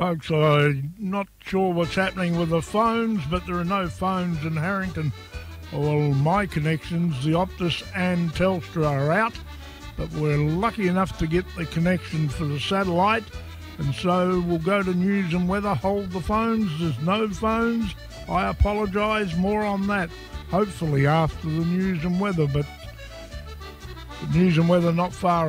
Folks, I'm not sure what's happening with the phones, but there are no phones in Harrington. Well, my connections, the Optus and Telstra are out, but we're lucky enough to get the connection for the satellite, and so we'll go to news and weather. Hold the phones. There's no phones. I apologise. More on that, hopefully after the news and weather, but the news and weather not far